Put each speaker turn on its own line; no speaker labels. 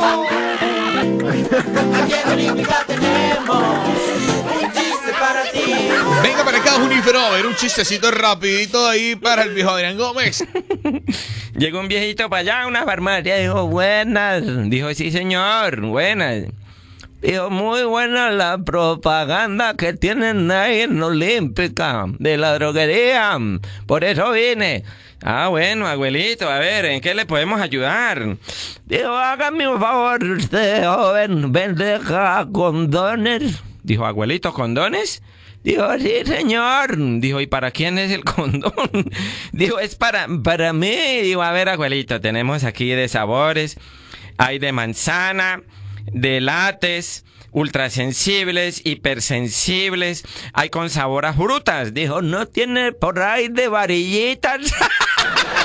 Aquí en Olímpica tenemos un chiste para ti.
Venga para acá, Junífero, a ver un chistecito rapidito ahí para el viejo Adrián Gómez.
Llegó un viejito para allá a una farmacia, dijo, buenas. Dijo, sí señor, buenas. Dijo, muy buena la propaganda que tienen ahí en Olímpica, de la droguería. Por eso vine. Ah, bueno, abuelito, a ver, ¿en qué le podemos ayudar? Dijo, hágame un favor usted, joven, vende condones. Dijo, abuelito, ¿condones? Dijo, sí, señor. Dijo, ¿y para quién es el condón? Dijo, es para mí. Dijo, a ver, abuelito, tenemos aquí de sabores. Hay de manzana, de látex, ultrasensibles, hipersensibles. Hay con sabor a frutas. Dijo, ¿no tiene por ahí de varillitas?